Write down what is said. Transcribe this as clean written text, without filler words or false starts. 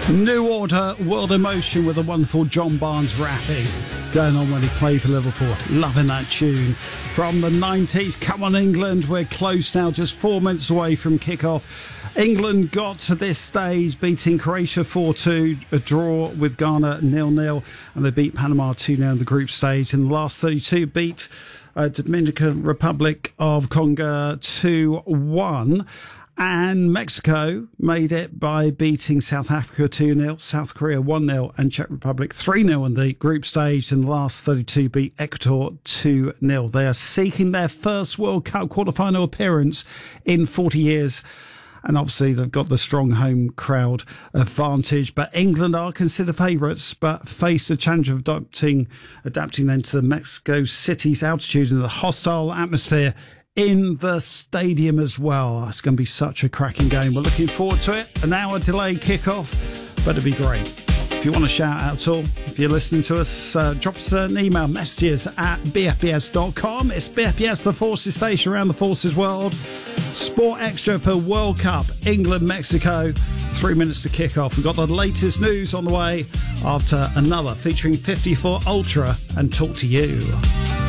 New Order, World Emotion with a wonderful John Barnes rapping going on when he played for Liverpool. Loving that tune. From the 90s, come on England, we're close now, just 4 minutes away from kick-off. England got to this stage, beating Croatia 4-2, a draw with Ghana 0-0, and they beat Panama 2-0 in the group stage. In the last 32, beat Dominican Republic of Congo 2-1. And Mexico made it by beating South Africa 2-0, South Korea 1-0, and Czech Republic 3-0 in the group stage. In the last 32, beat Ecuador 2-0. They are seeking their first World Cup quarter-final appearance in 40 years. And obviously, they've got the strong home crowd advantage. But England are considered favourites, but face the challenge of adapting then to the Mexico City's altitude and the hostile atmosphere in the stadium as well. It's going to be such a cracking game. We're looking forward to it. An hour delayed kickoff, but it'll be great. If you want to shout out at all, if you're listening to us, drop us an email, messages at bfbs.com. It's BFBS, the Forces station around the Forces world. Sport Extra for World Cup, England, Mexico. 3 minutes to kick off. We've got the latest news on the way after another featuring 54 Ultra and Talk to You.